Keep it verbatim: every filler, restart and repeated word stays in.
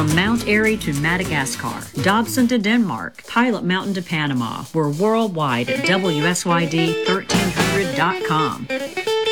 From Mount Airy to Madagascar, Dobson to Denmark, Pilot Mountain to Panama, we're worldwide at W S Y D thirteen hundred dot com.